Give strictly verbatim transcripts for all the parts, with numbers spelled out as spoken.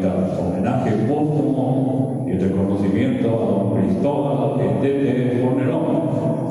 departamental. Homenaje póstumo y reconocimiento a don Cristóbal Estete Fornerón.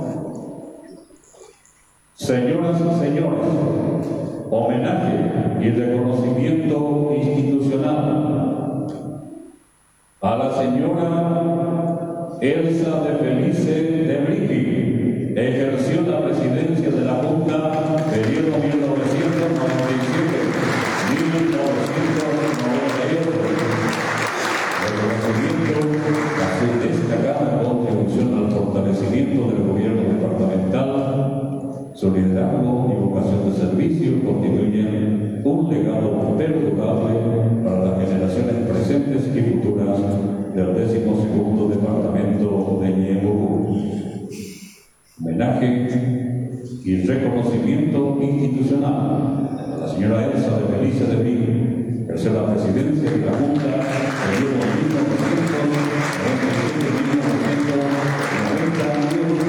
Señoras y señores, homenaje y reconocimiento institucional a la señora Elsa de Felice de Brigi. Ejerció la presidencia de la Junta periodo mil novecientos noventa y siete a mil novecientos noventa y ocho. Reconocimiento a su destacada contribución al fortalecimiento del gobierno departamental. Su liderazgo y vocación de servicio constituyen un legado perdurable para las generaciones presentes y futuras del décimo segundo departamento de Ñeembucú. Homenaje y reconocimiento institucional a la señora Elsa de Felice de Brigi, ejerció la presidencia de la Junta periodo mil novecientos noventa y siete a mil novecientos noventa y ocho.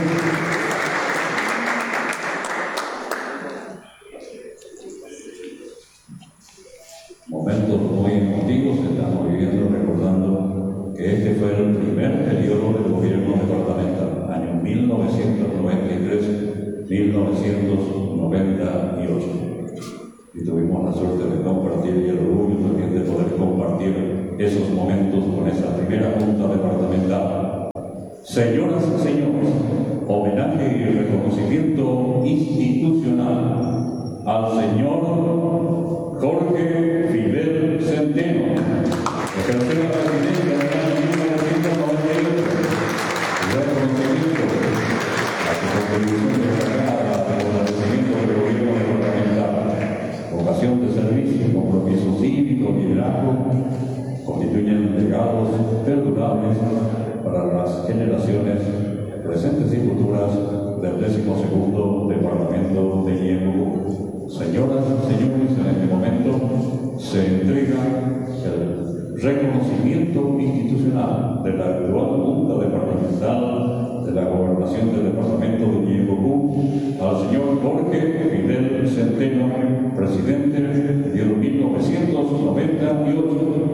Momentos muy emotivos estamos viviendo recordando que este fue el primer periodo del gobierno departamental, año mil novecientos noventa y tres a mil novecientos noventa y ocho. Y tuvimos la suerte de compartir y el orgullo también de poder compartir esos momentos con esa primera junta departamental. Señoras y señores, homenaje y reconocimiento institucional al señor Jorge Fidel Centeno, ejerció la presidencia en el año mil novecientos noventa y ocho. Reconocimiento a su contribución destacada al fortalecimiento del gobierno departamental. Vocación de servicio, compromiso cívico, liderazgo, constituyen legados perdurables para las generaciones presentes y futuras del décimo segundo departamento de Ñeembucú. Señoras y señores, en este momento se entrega el reconocimiento institucional de la actual Junta Departamental de la Gobernación del Departamento de Ñeembucú al señor Jorge Fidel Centeno, presidente del periodo mil novecientos noventa y ocho.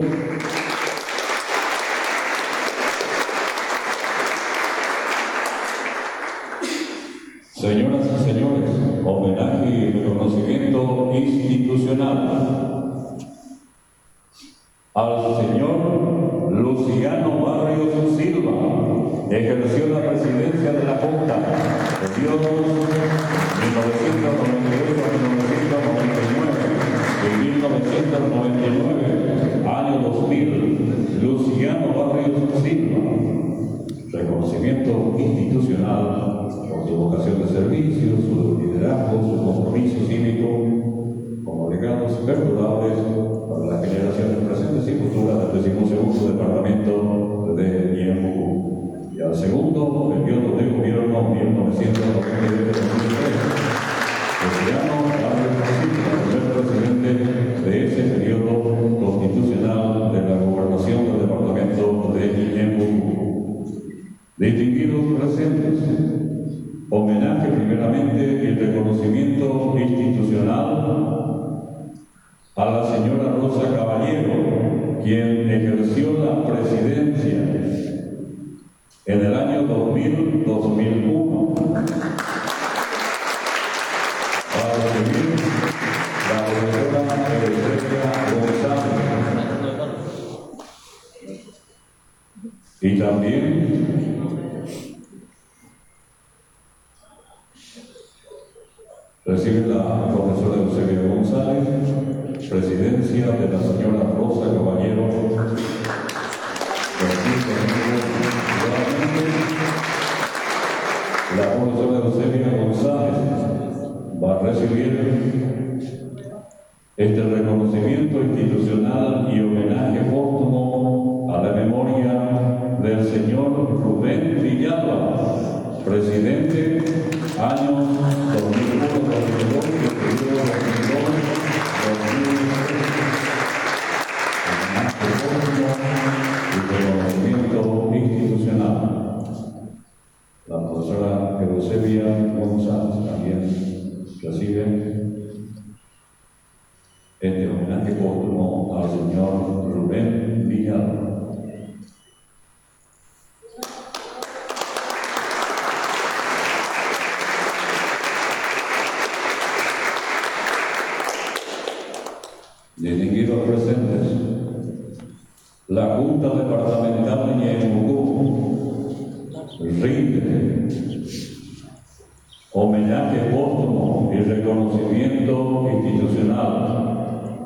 Señoras y señores, homenaje y reconocimiento institucional al señor Luciano Barrios Silva, ejerció la presidencia de la Junta periodo mil novecientos noventa y ocho a mil novecientos noventa y nueve y mil novecientos noventa y nueve, año dos mil. Luciano Barrios Silva, reconocimiento institucional por su vocación de servicio, su liderazgo, su compromiso cívico, como legados perdurables para las generaciones presentes y futuras del decimosegundo departamento de Ñeembucú. Y al segundo periodo de gobierno mil novecientos noventa y ocho a dos mil tres, Luciano Barrios Silva, primer presidente de ese periodo constitucional de la gobernación del departamento de Ñeembucú. Distinguidos presentes, homenaje primeramente y reconocimiento institucional a la señora Rosa Caballero, quien ejerció la presidencia en el año dos mil a dos mil uno. Para recibir la profesora Eusebia González. Y también recibe la profesora Eusebia González, presidencia de la señora Rosa Caballero. La profesora Eusebia González va a recibir este reconocimiento institucional y homenaje póstumo a la memoria del señor Rubén Villalba, presidente años dos mil uno a dos mil dos, periodo dos mil dos a dos mil tres, y reconocimiento institucional. La profesora Eusebia González también recibe este homenaje póstumo al señor Rubén Distinguidos presentes, la Junta Departamental de Ñeembucú